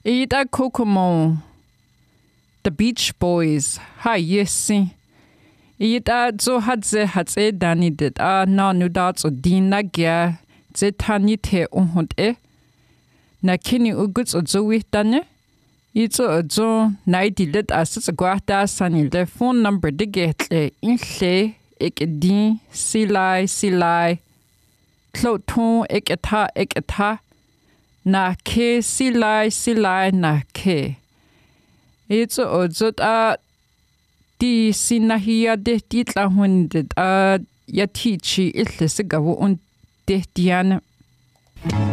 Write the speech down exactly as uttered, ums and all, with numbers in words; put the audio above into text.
Ida Kokomo, the Beach Boys, hi yesi. Ida zo hadze hatze dani dit a na nudat o dina gya ze tani te unhund e. Na kini uguts o zo wihtane. Ito o zo naidi lit asits guahta sani le phone number de getle inhle ik di silai silai. Kloton ik eta ik eta. Na ke silai silai na ke. Ito o zot a di sinahia de titla hundit a ya tichi itle sigawo un de diana.